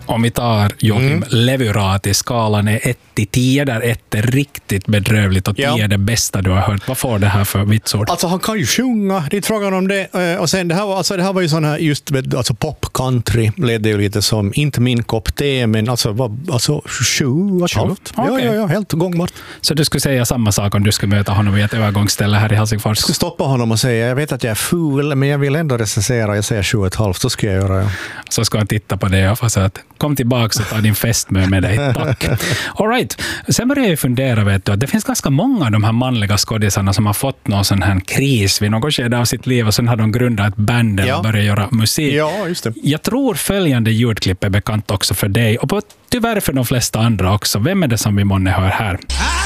Om vi tar Joakim Levyraati, skalan är 1-10, där 1 är riktigt bedrövligt och 10 är det bästa du har hört. Vad får det här för vitsord? Alltså han kan ju sjunga, det är frågan om det. Och sen det här var ju sån här just med, alltså pop country led det ju lite som inte min kopp te, men alltså 7,5. Okay. Ja, helt gångbart. Så du skulle säga samma sak om du skulle möta honom i ett övergångsställe här i Helsingfors? Jag skulle stoppa honom och säga, jag vet att jag är ful, men jag vill ändå recensera, jag säger 7,5, så ska jag göra. Ja. Så ska han titta på det och säga att kom tillbaka och ta din festmö med dig, tack. All right. Sen började jag fundera, vet du, att det finns ganska många av de här manliga skådisarna som har fått någon sån här kris vid något skede av sitt liv och sen har de grundat ett band och börjat göra musik. Ja, just det. Jag tror följande ljudklipp är bekant också för dig och tyvärr för de flesta andra också. Vem är det som vi månne hör här?